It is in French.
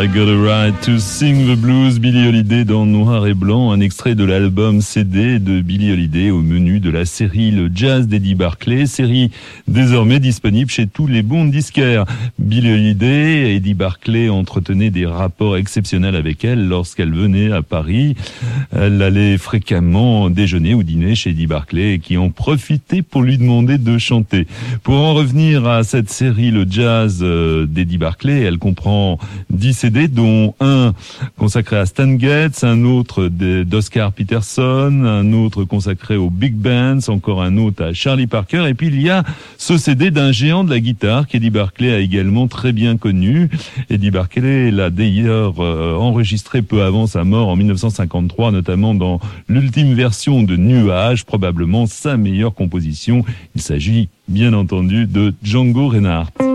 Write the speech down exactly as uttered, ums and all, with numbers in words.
I Got a Right to Sing the Blues, Billie Holiday dans Noir et Blanc, un extrait de l'album C D de Billie Holiday au menu de la série Le Jazz d'Eddie Barclay, série désormais disponible chez tous les bons disquaires. Billie Holiday, Eddie Barclay entretenait des rapports exceptionnels avec elle lorsqu'elle venait à Paris. Elle allait fréquemment déjeuner ou dîner chez Eddie Barclay, qui en profitait pour lui demander de chanter. Pour en revenir à cette série Le Jazz d'Eddie Barclay, elle comprend dix C D, dont un consacré à Stan Getz, un autre d'Oscar Peterson, un autre consacré aux big bands, encore un autre à Charlie Parker, et puis il y a ce C D d'un géant de la guitare qu'Eddie Barclay a également très bien connu. Eddie Barclay l'a d'ailleurs euh, enregistré peu avant sa mort en mille neuf cent cinquante-trois, notamment dans l'ultime version de Nuages, probablement sa meilleure composition. Il s'agit bien entendu de Django Reinhardt.